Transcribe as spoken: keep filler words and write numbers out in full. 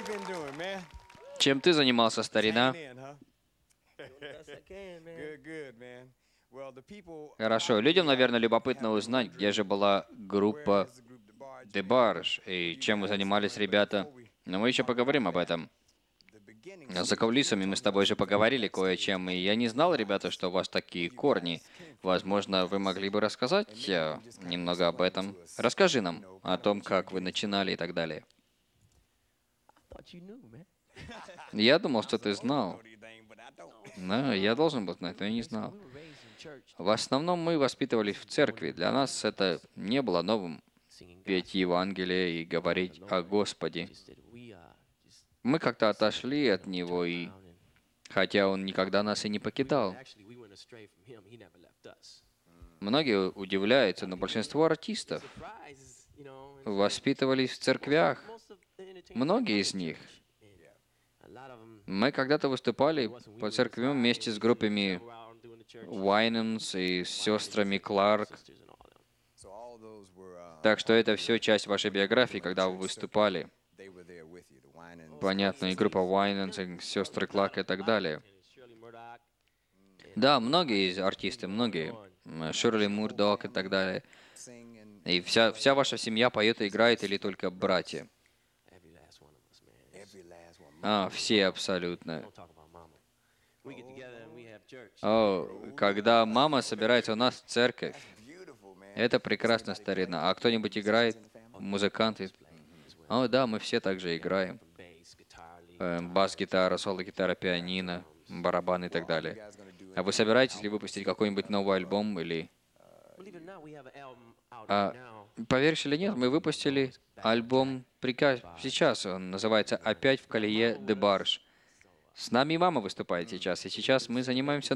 been doing, man? Чем ты занимался, старина? Hanging in, huh? Best I can, man. Good, good, man. Well, the people Хорошо. Людям, probably наверное, are любопытно have been узнать, где wondering же была where группа has the group DeBarge been Дебарш and и what you чем вы guys занимались, doing. But ребята. before we Но мы еще talk поговорим about об that, этом. the beginning За stages, we were кулисами мы talking с about тобой some же things поговорили кое о backstage. чем, и I я не didn't знал, ребята, realize что у вас такие where you корни. guys came from, where you Возможно, вы guys, могли бы and рассказать maybe you э, can just kind of немного об explain этом. to us, Расскажи you нам know, о kind of том, what you как вы beginning from. начинали и так далее. I thought you knew, man. Я думал, что I'm ты supposed to знал. know these things, but I don't. Да, я должен был знать, но я не Basically, знал. we were raised in church, В основном мы воспитывались в церкви. Для нас это не было новым singing петь gospel, Евангелие и about говорить the о Lord. Господе. Just that we, uh, just, Мы как-то отошли you от know, Него, turned и around and хотя Он никогда нас и не we went, покидал. actually, we went astray from him. He never left us. Многие удивляются, но большинство артистов Surprises, you know, and so воспитывались в most of, церквях. most of the entertainers Многие grew up из in них. church. And a lot of them, Мы когда-то it выступали wasn't we по were церквям inside, вместе and с we группами travel around doing the churches, Уайненс и с сестрами Кларк. sisters and all them. So all those were, uh, Так что part это of все your- часть вашей биографии, your когда вы church выступали. circle. They were there with you, the Winans, Понятно, и sisters. группа Уайненс, и сестры Кларк и так далее. Да, многие из артисты, многие. М, Ширли Мурдок и так далее. Sing and И вся, вся ваша семья поет и играет, или только братья? Every last one of us, man. every last one. А, все абсолютно. Don't talk about mama. We get together and we have church. О, когда мама собирается у нас в церковь, Beautiful, man. это прекрасно, старина. А кто-нибудь играет? Музыканты? О, да, мы все также играем. From bass, guitar, lead, Э, Бас-гитара, соло-гитара, пианино, барабаны и так далее. А вы собираетесь ли выпустить какой-нибудь новый альбом или... Believe it or not, we have an album out А, right now. поверишь или нет, мы выпустили альбом прика- сейчас. Он называется «Опять в колее Дебарш». С нами и мама выступает сейчас, и сейчас мы занимаемся